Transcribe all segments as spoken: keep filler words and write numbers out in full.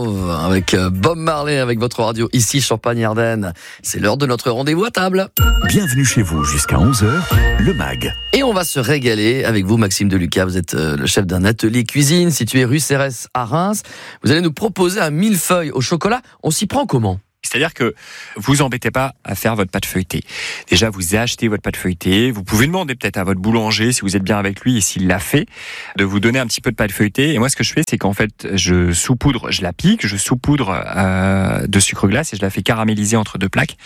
Love avec Bob Marley, avec votre radio ici Champagne-Ardenne. C'est l'heure de notre rendez-vous à table. Bienvenue chez vous jusqu'à onze heures, le M A G. Et on va se régaler avec vous, Maxime Deluca. Vous êtes le chef d'un atelier cuisine situé rue Cérès à Reims. Vous allez nous proposer un millefeuille au chocolat. On s'y prend comment ? C'est-à-dire que vous embêtez pas à faire votre pâte feuilletée. Déjà, vous achetez votre pâte feuilletée. Vous pouvez demander peut-être à votre boulanger, si vous êtes bien avec lui et s'il l'a fait, de vous donner un petit peu de pâte feuilletée. Et moi, ce que je fais, c'est qu'en fait, je saupoudre, je la pique, je saupoudre euh, de sucre glace et je la fais caraméliser entre deux plaques.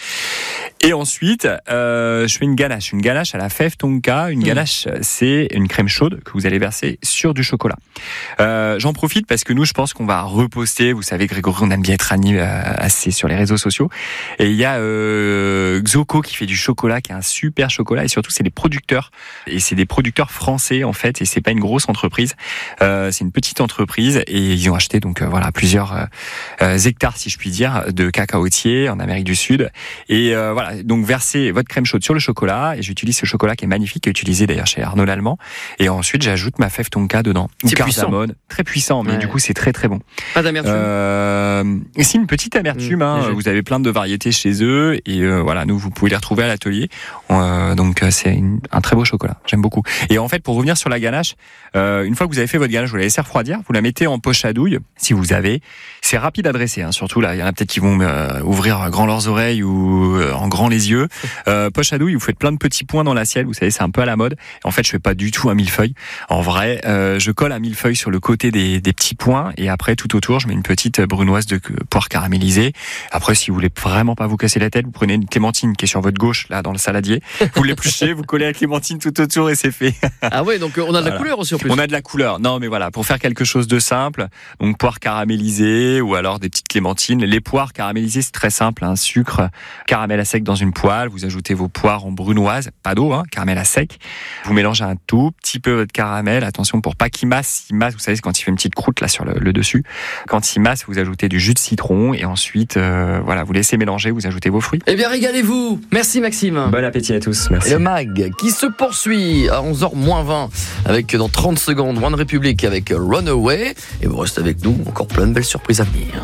Et ensuite, euh, je fais une ganache. Une ganache à la fève tonka. Une ganache, c'est une crème chaude que vous allez verser sur du chocolat. Euh, j'en profite parce que nous, je pense qu'on va reposter. Vous savez, Grégory, on aime bien être animé assez sur les réseaux sociaux. Et il y a euh, Xoco qui fait du chocolat, qui est un super chocolat. Et surtout, c'est des producteurs. Et c'est des producteurs français, en fait. Et c'est pas une grosse entreprise. Euh, c'est une petite entreprise. Et ils ont acheté, donc, euh, voilà, plusieurs euh, hectares, si je puis dire, de cacaotiers en Amérique du Sud. Et euh, voilà. Donc versez votre crème chaude sur le chocolat et j'utilise ce chocolat qui est magnifique, qui est utilisé d'ailleurs chez Arnaud Lallemand. Et ensuite j'ajoute ma fève tonka dedans. C'est cardamone, puissant. Très puissant, mais ouais. Du coup c'est très très bon. Pas d'amertume. Euh, et c'est une petite amertume. Mmh, hein. Vous avez plein de variétés chez eux et euh, voilà, nous vous pouvez les retrouver à l'atelier. Euh, donc c'est une, un très beau chocolat. J'aime beaucoup. Et en fait pour revenir sur la ganache, euh, une fois que vous avez fait votre ganache, vous la laissez refroidir, vous la mettez en poche à douille si vous avez. C'est rapide à dresser, hein. Surtout là, il y en a peut-être qui vont euh, ouvrir grand leurs oreilles ou euh, en grand les yeux. Euh, poche à douille, vous faites plein de petits points dans l'assiette, vous savez, c'est un peu à la mode. En fait, je fais pas du tout un millefeuille. En vrai, euh, je colle un millefeuille sur le côté des, des petits points et après, tout autour, je mets une petite brunoise de poire caramélisée. Après, si vous voulez vraiment pas vous casser la tête, vous prenez une clémentine qui est sur votre gauche, là, dans le saladier. Vous l'épluchez, vous collez la clémentine tout autour et c'est fait. Ah ouais, donc on a de la voilà. couleur aussi en plus. On a de la couleur. Non, mais voilà, pour faire quelque chose de simple, donc poire caramélisée ou alors des petites clémentines. Les poires caramélisées, c'est très simple, un hein, sucre, caramel à sec dans une poêle, vous ajoutez vos poires en brunoise, pas d'eau, hein, caramel à sec. Vous mélangez un tout petit peu votre caramel, attention pour pas qu'il masse. Il masse, vous savez, quand il fait une petite croûte là sur le, le dessus. Quand il masse, vous ajoutez du jus de citron et ensuite, euh, voilà, vous laissez mélanger, vous ajoutez vos fruits. Eh bien, régalez-vous. Merci Maxime. Bon appétit à tous. Merci. Et le M A G qui se poursuit à onze heures moins vingt avec dans trente secondes One Republic avec Runaway. Et vous restez avec nous, encore plein de belles surprises à venir.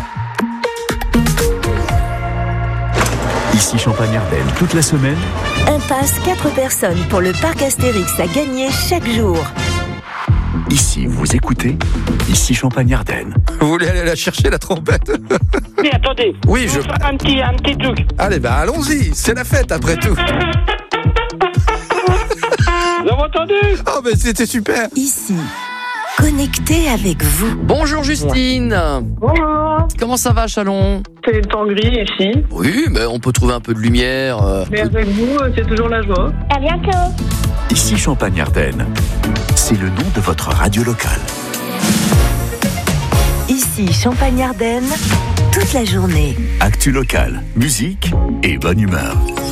Ici Champagne-Ardenne, toute la semaine. Un pass quatre personnes pour le parc Astérix à gagner chaque jour. Ici, vous écoutez, ici Champagne-Ardenne. Vous voulez aller la chercher, la trompette? Mais attendez, oui, je... un petit, un petit truc. Allez, ben allons-y, c'est la fête après tout. Vous avez entendu? Oh, mais c'était super. Ici, connecté avec vous. Bonjour Justine. Bonjour. Comment ça va, Chalon? C'est le temps gris ici. Oui, mais on peut trouver un peu de lumière. Euh, mais peu... avec vous, c'est toujours la joie. À bientôt. Ici Champagne-Ardenne, c'est le nom de votre radio locale. Ici Champagne-Ardenne, toute la journée. Actu locale, musique et bonne humeur.